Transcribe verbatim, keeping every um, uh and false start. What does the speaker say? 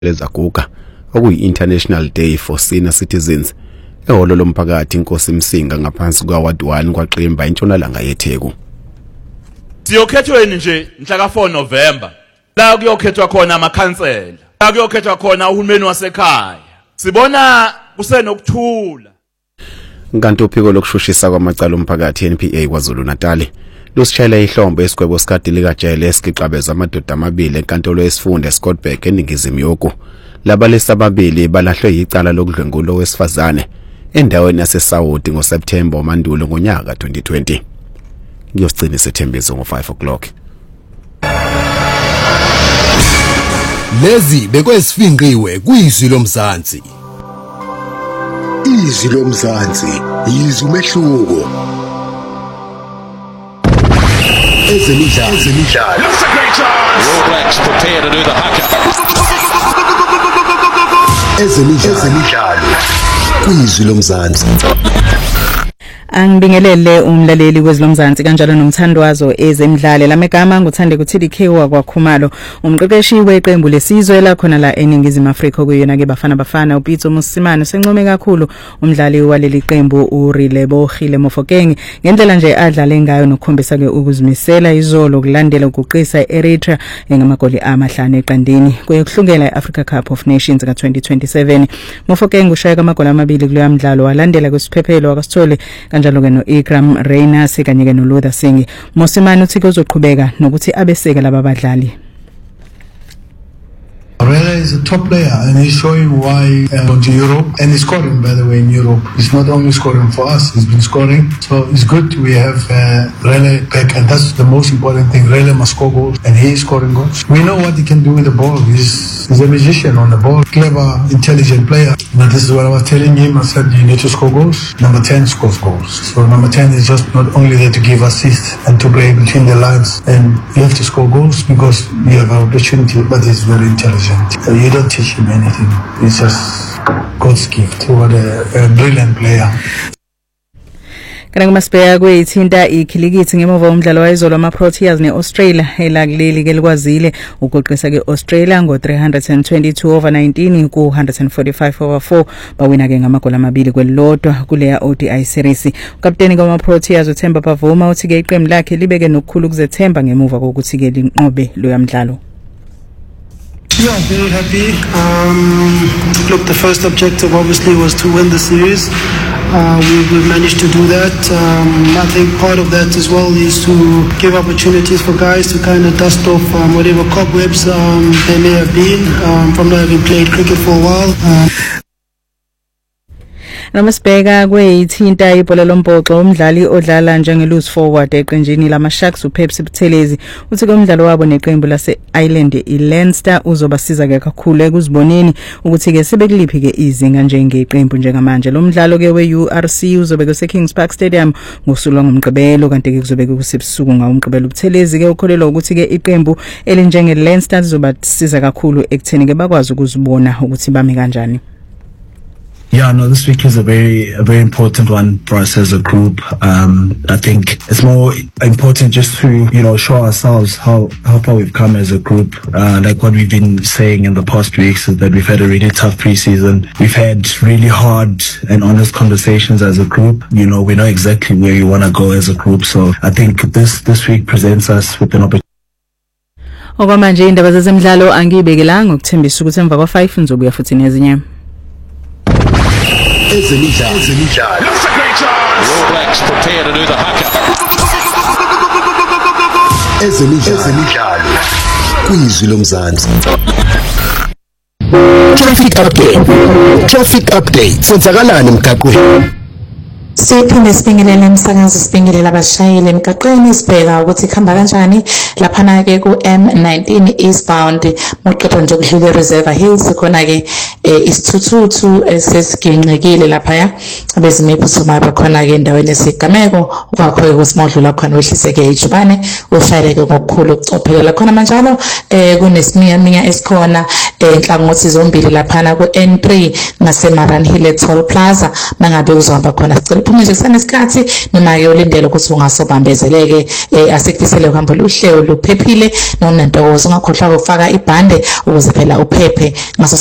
lezaguga okuyi International Day for Senior Citizens ehholo lomphakathi inkosi Msinga ngaphansi kwa Ward one kwaXimba intshonalanga yeTheku. Siyokhethweni nje mhla ka four November la kuyokhethwa khona amakhansela la kuyokhethwa khona uhulumeni wasekhaya sibona kusenokuthula. Nkanti uphiko lokushushisa kwamacala omphakathi N P A kwaZulu Natal lusishayela ihlombe esigwebo sikade likajele esiqabeza amadoda amabili enkantolo yesifunda eScottburg eningizimu yoku. Laba lesababili balahlwe icala lokudlwengulo wesifazane endaweni yaseSaudi ngoSeptember omandulo ngonyaka twenty twenty. Ngiyosicina isethembiso ngo five o'clock. Lezi bekwesifingqiwe kuyizwi lomzansi. Izwi lomzansi yizwi umehluko. Ezemidlalo ezemidlalo. All Blacks prepare to do the haka. Ezemidlalo ezemidlalo. Kuyizwi lomzansi. Angibingelele umlaleli kwezilomzansi kanjalo nomthandwazo ezemidlalo lamegama nguthande kuthidi Khiwa kwaKhumalo umqeqeshi weqembu lesizwe la khona la eningizimu Afrika kuyona ke bafana bafana uPitso Musimane sencome kakhulu umdlali waleli qembu uRilebogile Mofokeng ngendlela nje adlale ngayo nokukhombisa ke ukuzimisela izolo kulandela ukuqisa eEritrea ngamagoli amahlanu eqandeni kuyekuhlungela iAfrica Cup of Nations ka twenty twenty-seven. Mofokeng ushaya amagoli amabili kulo mdlalo walandela kwesiphephelo akasithole kanjalo ke no Ikram Reyners kanye ke no Luther Singh. Mosimane uthi kuzoqhubeka nokuthi abeseke laba badlali. Rela is a top player and he's showing why uh, going to Europe and he's scoring, by the way, in Europe. He's not only scoring for us, he's been scoring. So it's good we have uh, Rela back and that's the most important thing. Rela must score goals and he is scoring goals. We know what he can do with the ball. He's, he's a magician on the ball, clever, intelligent player. But this is what I was telling him. I said, you need to score goals. Number ten scores goals. So number ten is just not only there to give assists and to play between the lines. And you have to score goals because you have an opportunity, but he's very intelligent. So you don't teach him anything. It's just God's gift. What a, a brilliant player. Kana kumasibheka kwethinta ikhilikithi ngemuva umdlalo wayizolo amaProteas neAustralia elakuleli ke likwazile ukuqisa ke Australia ngo three hundred twenty-two over nineteen ku one hundred forty-five over four bawina ke ngamagoli amabili kwelodwa kuleya O D I series. Ukapteni kwamaProteas uThemba Bavuma uthi ke iqembu lakhe libeke nokukhulu ukuzethemba ngemuva kokuthi ke linqobe lo yamdlalo. Yeah, very happy. Um, look, the first objective obviously was to win the series. Uh, we, we managed to do that. Um, I think part of that as well is to give opportunities for guys to kind of dust off um, whatever cobwebs um, they may have been um, from not having played cricket for a while. Um, Namasibheka kweyithinta ibhola lombhoxo umdlali odlala njenge-loose forward eqenjini lama-Sharks uPepsi Buthelezi uthi ke umdlalo wabo neqembu lase-Ireland iLeinster uzobasiza ke kakhulu ekuziboneni ukuthi ke sebekuliphi ke izinga njengeqembu njengamanje. Lo mdlalo ke we-U R C uzobe kuse-Kings Park Stadium ngosuku ngomgqibelo kanti ke kuzobe kusebusuku ngomgqibelo. Buthelezi ke ukholelwa ukuthi ke iqembu elinjenge-Leinster lizobasiza kakhulu ekutheni ke bakwazi ukuzibona ukuthi bame kanjani. Yeah, no, this week is a very, a very important one for us as a group. Um, I think it's more important just to, you know, show ourselves how, how far we've come as a group. Uh, like what we've been saying in the past weeks is that we've had a really tough preseason. We've had really hard and honest conversations as a group. You know, we know exactly where we want to go as a group. So I think this, this week presents us with an opportunity. Okwamanje indaba zezemidlalo angibekelanga ukuthembisa ukuthi emva kwa five nzobuya futhi nezinye. Ezemidlalo ezemidlalo. All Blacks prepare to do the haka. Ezemidlalo ezemidlalo. Kuyizwi lomzansi. Traffic update. Traffic update. Senzakalani emgaqweni? Siphinde sibingelele umsakazo sibingelele abashayeli emgaqweni sibheka ukuthi khamba kanjani laphana ke ku M nineteen eastbound moqedwe nje kudlule Reserve Hills khona ke eh, isithuthuthu esesiginqekile lapha abezimiphuthumayo bakhona ke endaweni esigameko kwakho ukuthi modlula khona wehliseke ijubane ushayeleke ngokukhulu ukucophelela khona manjalo eh kunesiminyaminya esikhona enhlangothi zombili lapha ku N three ngaseMaran Hill Toll Plaza mangabe uzohamba khona sicela uphume nje kusanesikhathi noma ke ulindele ukuthi ungasobambezeleke asikisele uhambo luhle oluphephile nonentokozo ungakhohlwa ukufaka ibhande ukuze phela uphephe ngaso